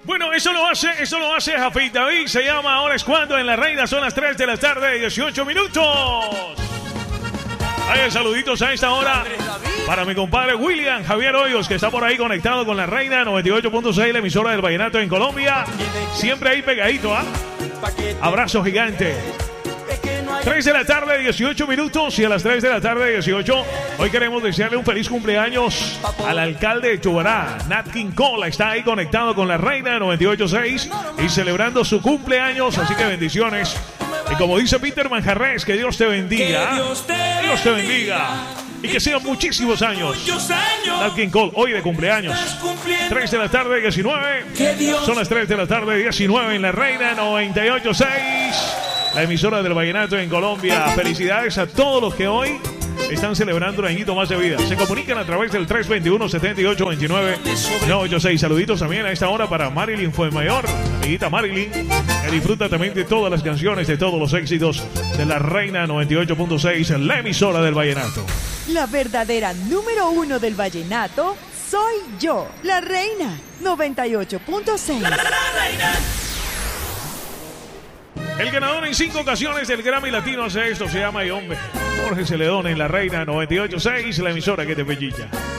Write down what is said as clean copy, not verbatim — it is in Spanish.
Bueno, eso lo hace Jafet David. Se llama Ahora es Cuando en La Reina. Son las 3 de la tarde, 18 minutos. Hay saluditos a esta hora para mi compadre William Javier Hoyos, que está por ahí conectado con La Reina 98.6, la emisora del vallenato en Colombia. Siempre ahí pegadito, ¿ah? Abrazo gigante. 3 de la tarde, 18 minutos, y a las 3 de la tarde, 18, hoy queremos desearle un feliz cumpleaños al alcalde de Chubará, Nat King Cole. Está ahí conectado con La Reina 98.6 y celebrando su cumpleaños, así que bendiciones. Y como dice Peter Manjarres, que Dios te bendiga. Dios te bendiga. Y que sean muchísimos años. Nat King Cole, hoy de cumpleaños. 3 de la tarde, 19. Son las 3 de la tarde, 19 en La Reina 98.6. La emisora del vallenato en Colombia. Felicidades a todos los que hoy están celebrando un añito más de vida. Se comunican a través del 321-7829-986. Saluditos también a esta hora para Marilyn Fuenmayor, amiguita Marilyn, que disfruta también de todas las canciones, de todos los éxitos de La Reina 98.6, la emisora del vallenato. La verdadera número 1 del vallenato soy yo, La Reina 98.6. La Reina. El ganador en 5 ocasiones del Grammy Latino hace esto, se llama Hombre. Jorge Celedón en La Reina 98.6, la emisora que te pellilla.